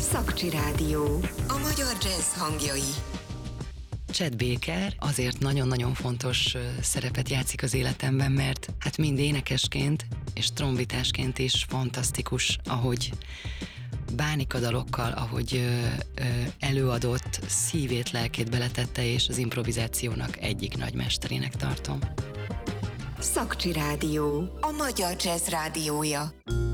Szakcsi Rádió. A magyar jazz hangjai. Chet Baker azért nagyon-nagyon fontos szerepet játszik az életemben, mert hát mind énekesként és trombitásként is fantasztikus, ahogy bánik a dalokkal, ahogy előadott, szívét, lelkét beletette, és az improvizációnak egyik nagy mesterének tartom. Szakcsi Rádió. A magyar jazz rádiója.